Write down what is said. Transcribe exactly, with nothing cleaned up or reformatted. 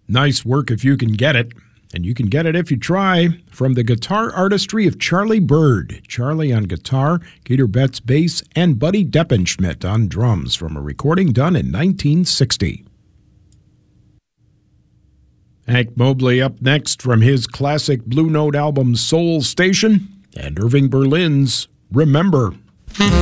Nice work if you can get it. And you can get it if you try. From the guitar artistry of Charlie Bird. Charlie on guitar, Gator Betts bass, and Buddy Deppenschmidt on drums from a recording done in nineteen sixty. Hank Mobley up next from his classic Blue Note album Soul Station, and Irving Berlin's Remember.